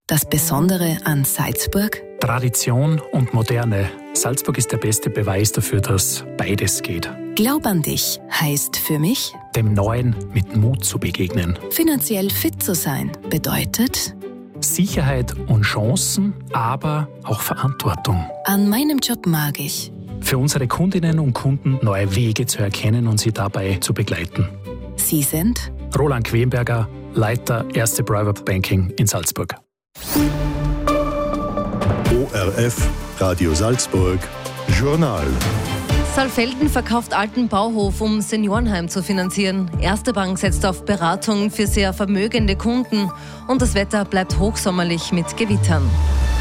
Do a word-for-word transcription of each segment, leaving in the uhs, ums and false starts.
Das Besondere an Salzburg? Tradition und Moderne. Salzburg ist der beste Beweis dafür, dass beides geht. Glaub an dich heißt für mich, dem Neuen mit Mut zu begegnen. finanziell fit zu sein bedeutet Sicherheit und Chancen, aber auch Verantwortung. An meinem Job mag ich Für unsere Kundinnen und Kunden neue Wege zu erkennen und sie dabei zu begleiten. Sie sind Roland Quenberger, Leiter Erste Private Banking in Salzburg. O R F, Radio Salzburg, Journal. Saalfelden verkauft alten Bauhof, um Seniorenheim zu finanzieren. Erste Bank setzt auf Beratung für sehr vermögende Kunden. Und das Wetter bleibt hochsommerlich mit Gewittern.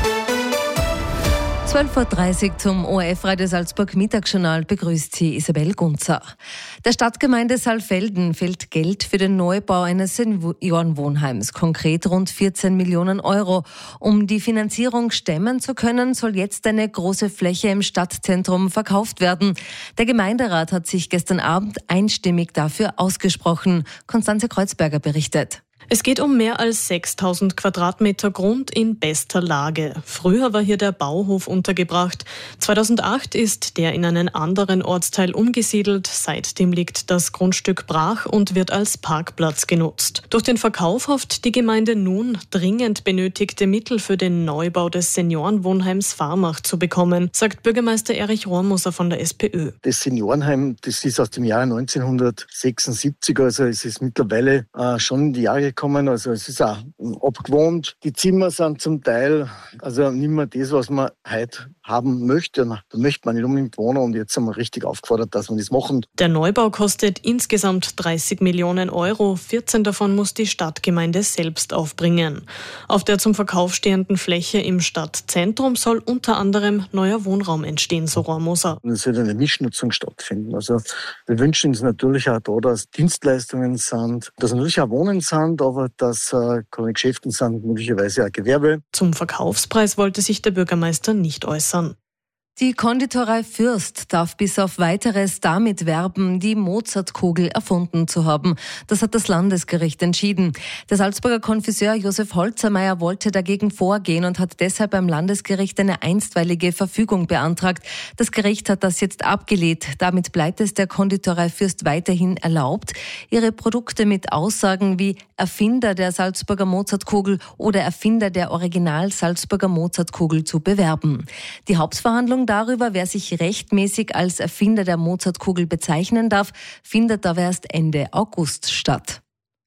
zwölf Uhr dreißig zum O R F Radio Salzburg Mittagsjournal begrüßt Sie Isabel Gunzer. Der Stadtgemeinde Saalfelden fehlt Geld für den Neubau eines Seniorenwohnheims, konkret rund vierzehn Millionen Euro. Um die Finanzierung stemmen zu können, soll jetzt eine große Fläche im Stadtzentrum verkauft werden. Der Gemeinderat hat sich gestern Abend einstimmig dafür ausgesprochen. Konstanze Kreuzberger berichtet. Es geht um mehr als sechstausend Quadratmeter Grund in bester Lage. Früher war hier der Bauhof untergebracht. zweitausendacht ist der in einen anderen Ortsteil umgesiedelt. Seitdem liegt das Grundstück brach und wird als Parkplatz genutzt. Durch den Verkauf hofft die Gemeinde nun, dringend benötigte Mittel für den Neubau des Seniorenwohnheims Farmach zu bekommen, sagt Bürgermeister Erich Rohrmoser von der SPÖ. Das Seniorenheim, das ist aus dem Jahre neunzehnhundertsechsundsiebzig, also es ist mittlerweile äh, schon in die Jahre gekommen, also es ist auch abgewohnt. Die Zimmer sind zum Teil also nicht mehr das, was man heute haben möchte. Da möchte man nicht unbedingt wohnen und jetzt sind wir richtig aufgefordert, dass wir das machen. Der Neubau kostet insgesamt dreißig Millionen Euro. vierzehn davon muss die Stadtgemeinde selbst aufbringen. Auf der zum Verkauf stehenden Fläche im Stadtzentrum soll unter anderem neuer Wohnraum entstehen, so Rohrmoser. Es soll eine Mischnutzung stattfinden. Also wir wünschen uns natürlich auch da, dass Dienstleistungen sind, dass natürlich auch Wohnen sind, aber dass äh, keine Geschäfte sind, möglicherweise auch Gewerbe. Zum Verkaufspreis wollte sich der Bürgermeister nicht äußern. Die Konditorei Fürst darf bis auf Weiteres damit werben, die Mozartkugel erfunden zu haben. Das hat das Landesgericht entschieden. Der Salzburger Konfiseur Josef Holzermeier wollte dagegen vorgehen und hat deshalb beim Landesgericht eine einstweilige Verfügung beantragt. Das Gericht hat das jetzt abgelehnt. Damit bleibt es der Konditorei Fürst weiterhin erlaubt, ihre Produkte mit Aussagen wie Erfinder der Salzburger Mozartkugel oder Erfinder der Original Salzburger Mozartkugel zu bewerben. Die Hauptverhandlung darüber, wer sich rechtmäßig als Erfinder der Mozartkugel bezeichnen darf, findet aber erst Ende August statt.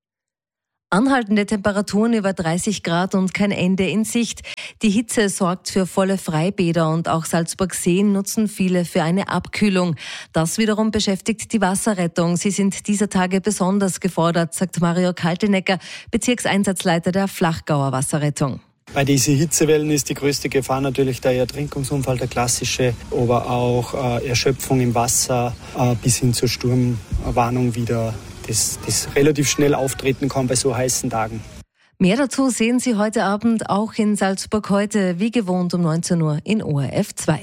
Anhaltende Temperaturen über dreißig Grad und kein Ende in Sicht. Die Hitze sorgt für volle Freibäder und auch Salzburg-Seen nutzen viele für eine Abkühlung. Das wiederum beschäftigt die Wasserrettung. Sie sind dieser Tage besonders gefordert, sagt Mario Kaltenecker, Bezirkseinsatzleiter der Flachgauer Wasserrettung. Bei diesen Hitzewellen ist die größte Gefahr natürlich der Ertrinkungsunfall, der klassische, aber auch äh, Erschöpfung im Wasser äh, bis hin zur Sturmwarnung wieder, das, das relativ schnell auftreten kann bei so heißen Tagen. Mehr dazu sehen Sie heute Abend auch in Salzburg heute, wie gewohnt um neunzehn Uhr in O R F zwei.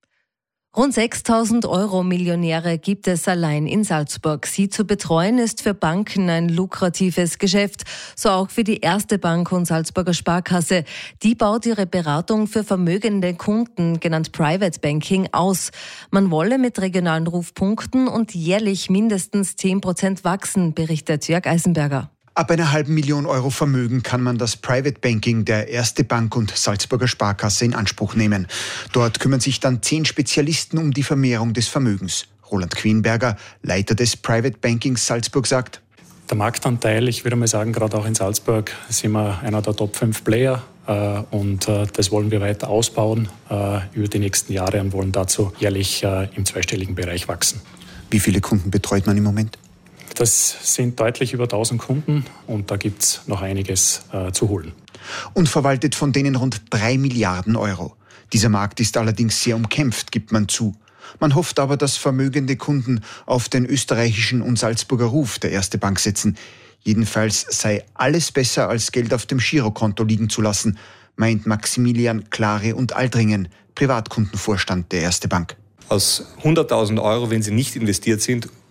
Rund sechstausend Euro Millionäre gibt es allein in Salzburg. Sie zu betreuen ist für Banken ein lukratives Geschäft, so auch für die Erste Bank und Salzburger Sparkasse. Die baut ihre Beratung für vermögende Kunden, genannt Private Banking, aus. Man wolle mit regionalen Rufpunkten und jährlich mindestens zehn Prozent wachsen, berichtet Jörg Eisenberger. Ab einer halben Million Euro Vermögen kann man das Private Banking der Erste Bank und Salzburger Sparkasse in Anspruch nehmen. Dort kümmern sich dann zehn Spezialisten um die Vermehrung des Vermögens. Roland Quenberger, Leiter des Private Bankings Salzburg, sagt: Der Marktanteil, ich würde mal sagen, gerade auch in Salzburg sind wir einer der Top fünf Player. Und das wollen wir weiter ausbauen über die nächsten Jahre und wollen dazu jährlich im zweistelligen Bereich wachsen. Wie viele Kunden betreut man im Moment? Das sind deutlich über tausend Kunden und da gibt es noch einiges äh, zu holen. Und verwaltet von denen rund drei Milliarden Euro. Dieser Markt ist allerdings sehr umkämpft, gibt man zu. Man hofft aber, dass vermögende Kunden auf den österreichischen und Salzburger Ruf der Erste Bank setzen. Jedenfalls sei alles besser, als Geld auf dem Girokonto liegen zu lassen, meint Maximilian Klare und Aldringen, Privatkundenvorstand der Erste Bank. Aus hunderttausend Euro, wenn sie nicht investiert sind,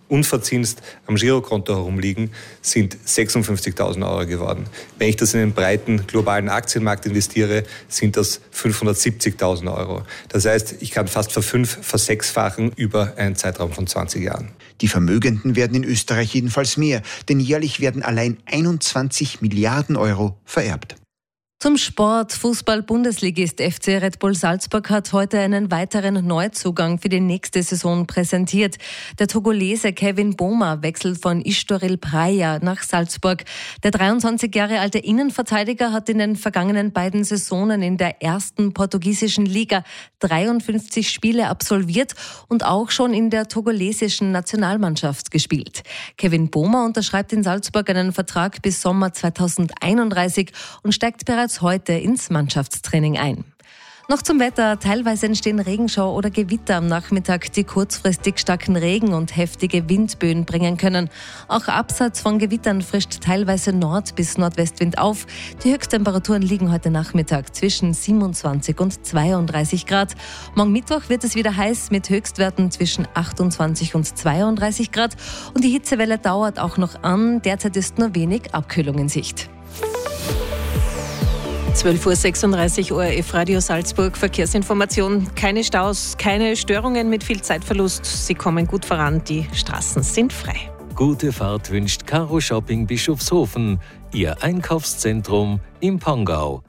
unverzinst am Girokonto herumliegen, sind sechsundfünfzigtausend Euro geworden. Wenn ich das in den breiten globalen Aktienmarkt investiere, sind das fünfhundertsiebzigtausend Euro. Das heißt, ich kann fast verfünf-, versechsfachen über einen Zeitraum von zwanzig Jahren. Die Vermögenden werden in Österreich jedenfalls mehr, denn jährlich werden allein einundzwanzig Milliarden Euro vererbt. Zum Sport. Fußball-Bundesligist F C Red Bull Salzburg hat heute einen weiteren Neuzugang für die nächste Saison präsentiert. Der Togolese Kevin Boma wechselt von Estoril Praia nach Salzburg. Der dreiundzwanzig Jahre alte Innenverteidiger hat in den vergangenen beiden Saisonen in der ersten portugiesischen Liga dreiundfünfzig Spiele absolviert und auch schon in der togolesischen Nationalmannschaft gespielt. Kevin Boma unterschreibt in Salzburg einen Vertrag bis Sommer zweitausendeinunddreißig und steigt bereits heute ins Mannschaftstraining ein. Noch zum Wetter. Teilweise entstehen Regenschauer oder Gewitter am Nachmittag, die kurzfristig starken Regen und heftige Windböen bringen können. Auch abseits von Gewittern frischt teilweise Nord- bis Nordwestwind auf. Die Höchsttemperaturen liegen heute Nachmittag zwischen siebenundzwanzig und zweiunddreißig Grad. Morgen Mittwoch wird es wieder heiß mit Höchstwerten zwischen achtundzwanzig und zweiunddreißig Grad. Und die Hitzewelle dauert auch noch an. Derzeit ist nur wenig Abkühlung in Sicht. zwölf Uhr sechsunddreißig, O R F Radio Salzburg, Verkehrsinformation. Keine Staus, keine Störungen mit viel Zeitverlust. Sie kommen gut voran, die Straßen sind frei. Gute Fahrt wünscht Caro Shopping Bischofshofen, Ihr Einkaufszentrum im Pongau.